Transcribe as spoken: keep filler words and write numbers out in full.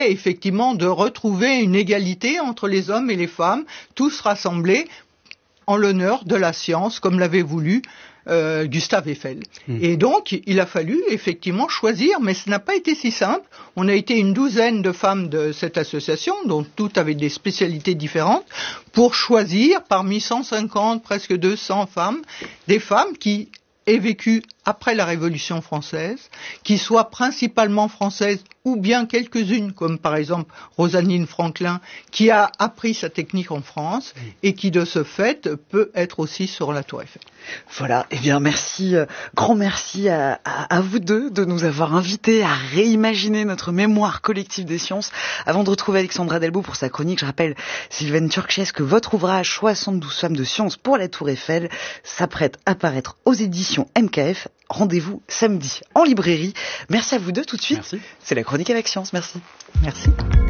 effectivement de retrouver une égalité entre les hommes et les femmes, tous rassemblés en l'honneur de la science, comme l'avait voulu euh, Gustave Eiffel. Mmh. Et donc, il a fallu effectivement choisir, mais ce n'a pas été si simple. On a été une douzaine de femmes de cette association, dont toutes avaient des spécialités différentes, pour choisir parmi cent cinquante, presque deux cents femmes, des femmes qui aient vécu après la Révolution française, qui soient principalement françaises ou bien quelques-unes, comme par exemple Rosalind Franklin, qui a appris sa technique en France et qui de ce fait peut être aussi sur la Tour Eiffel. Voilà, eh bien merci, euh, grand merci à, à, à vous deux de nous avoir invités à réimaginer notre mémoire collective des sciences. Avant de retrouver Alexandra Delbo pour sa chronique, je rappelle, Sylvaine Turkches, que votre ouvrage soixante-douze femmes de science pour la Tour Eiffel s'apprête à paraître aux éditions M K F. Rendez-vous samedi en librairie. Merci à vous deux tout de suite. Merci. C'est la chronique avec science. Merci. Merci.